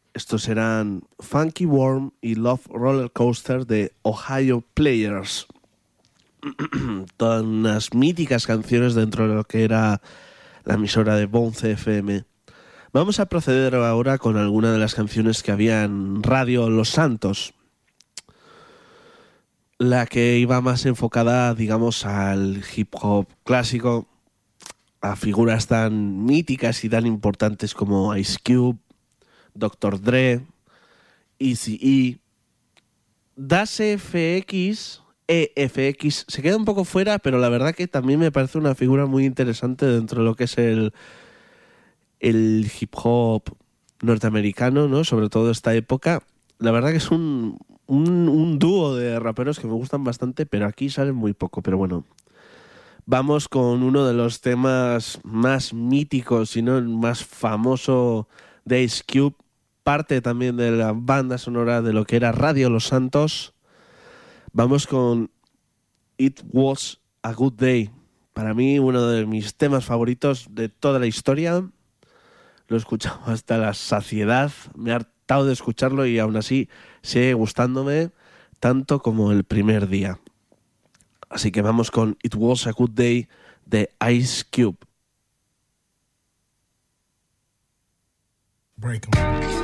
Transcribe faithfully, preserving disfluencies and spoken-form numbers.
Estos eran Funky Worm y Love Roller Coaster de Ohio Players. Todas unas míticas canciones dentro de lo que era la emisora de Bounce F M. Vamos a proceder ahora con alguna de las canciones que había en Radio Los Santos. La que iba más enfocada, digamos, al hip hop clásico, a figuras tan míticas y tan importantes como Ice Cube, doctor Dre, Eazy-E. Das F X, E F X, se queda un poco fuera, pero la verdad que también me parece una figura muy interesante dentro de lo que es el, el hip hop norteamericano, ¿no? Sobre todo esta época. La verdad que es un, un, un dúo de raperos que me gustan bastante, pero aquí salen muy poco. Pero bueno, vamos con uno de los temas más míticos, si no el más famoso de Ice Cube, parte también de la banda sonora de lo que era Radio Los Santos. Vamos con It Was a Good Day. Para mí, uno de mis temas favoritos de toda la historia. Lo he escuchado hasta la saciedad. Me he hartado de escucharlo y aún así sigue gustándome tanto como el primer día. Así que vamos con It Was a Good Day de Ice Cube. Break 'em.